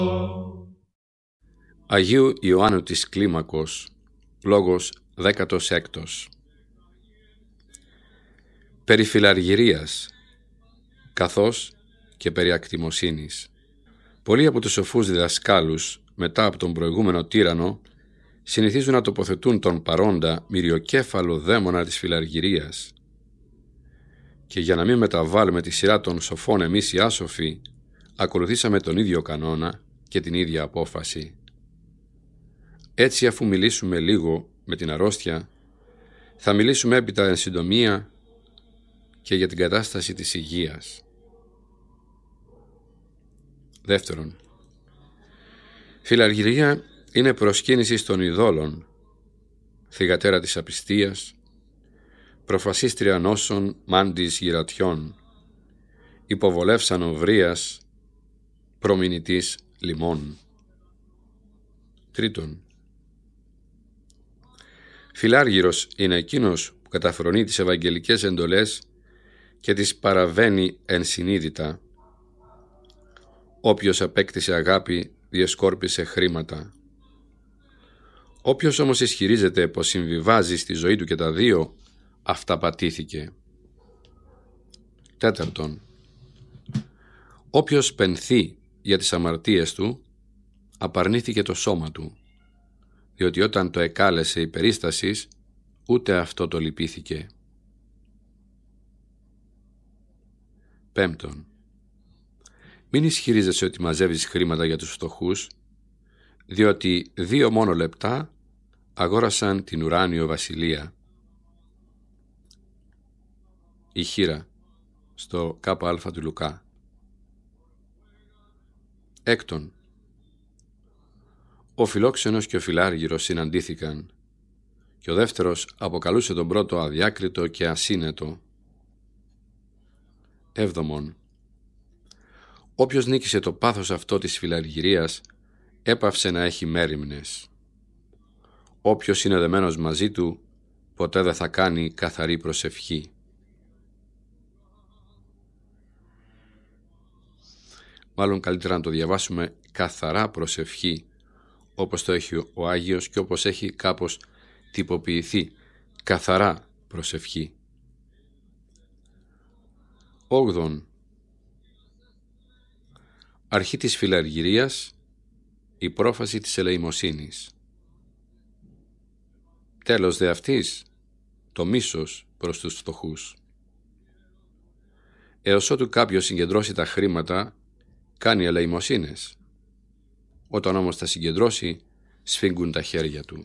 Αγίου Ιωάννου της Κλίμακος, λόγος 16. Περί φιλαργυρίας, καθώς και περί ακτιμοσύνης. Πολλοί από τους σοφούς διδασκάλους, μετά από τον προηγούμενο τύραννο, συνηθίζουν να τοποθετούν τον παρόντα μυριοκέφαλο δαίμονα της φιλαργυρίας. Και για να μην μεταβάλουμε τη σειρά των σοφών εμείς οι άσοφοι, ακολουθήσαμε τον ίδιο κανόνα και την ίδια απόφαση. Έτσι, αφού μιλήσουμε λίγο με την αρρώστια, θα μιλήσουμε έπειτα εν συντομία και για την κατάσταση της υγείας. Δεύτερον, φιλαργυρία είναι προσκύνηση των ειδόλων, θυγατέρα της απιστίας, προφασίστρια νόσων μάντης γυρατιών, υποβολεύσαν οβρίας, προμηνητής λιμών. Τρίτον, φιλάργυρος είναι εκείνος που καταφρονεί τις ευαγγελικές εντολές και τις παραβαίνει ενσυνείδητα. Όποιος απέκτησε αγάπη διεσκόρπισε χρήματα. Όποιος όμως ισχυρίζεται πως συμβιβάζει στη ζωή του και τα δύο, αυταπατήθηκε. Τέταρτον, όποιος πενθεί για τις αμαρτίες του, απαρνήθηκε το σώμα του, διότι όταν το εκάλεσε η περίστασης, ούτε αυτό το λυπήθηκε. Πέμπτον, μην ισχυρίζεσαι ότι μαζεύεις χρήματα για τους φτωχούς, διότι 2 μόνο λεπτά αγόρασαν την ουράνιο βασιλεία. Η χήρα στο ΚΑ του Λουκά. Έκτον, ο φιλόξενος και ο φιλάργυρος συναντήθηκαν και ο δεύτερος αποκαλούσε τον πρώτο αδιάκριτο και ασύνετο. Έβδομον, όποιος νίκησε το πάθος αυτό της φιλαργυρίας έπαυσε να έχει μέριμνες. Όποιος είναι δεμένος μαζί του ποτέ δεν θα κάνει καθαρή προσευχή. Μάλλον καλύτερα να το διαβάσουμε καθαρά προσευχή, όπως το έχει ο Άγιος και όπως έχει κάπως τυποποιηθεί, καθαρά προσευχή. Όγδον, αρχή της φιλαργυρίας, η πρόφαση της ελεημοσύνης. Τέλος δε αυτής, το μίσος προς τους φτωχούς. Έως ότου κάποιος συγκεντρώσει τα χρήματα, κάνει ελεημοσύνες. Όταν όμως τα συγκεντρώσει, σφίγγουν τα χέρια του.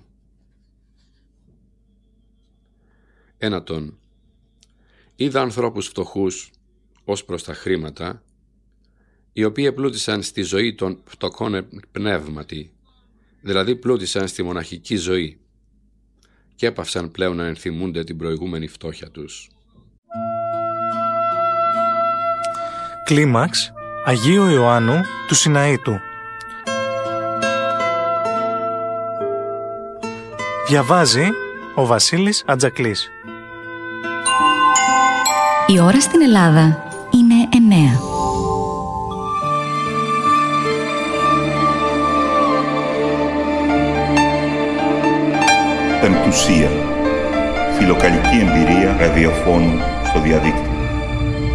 Ένατον, είδα ανθρώπους φτωχούς ως προς τα χρήματα, οι οποίοι επλούτησαν στη ζωή των φτωχών πνεύματι, δηλαδή πλούτησαν στη μοναχική ζωή και έπαυσαν πλέον να ενθυμούνται την προηγούμενη φτώχεια τους. Κλίμαξ Αγίου Ιωάννου του Σιναήτου. Διαβάζει ο Βασίλης Ατζακλής. Η ώρα στην Ελλάδα είναι 9. Πεμπτουσία. Φιλοκαλική εμπειρία ραδιοφώνου στο διαδίκτυο.